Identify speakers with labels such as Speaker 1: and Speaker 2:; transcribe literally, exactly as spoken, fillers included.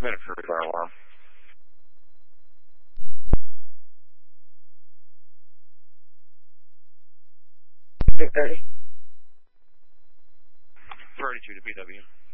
Speaker 1: Minute for fire alarm.
Speaker 2: thirty.
Speaker 1: thirty-two to B W.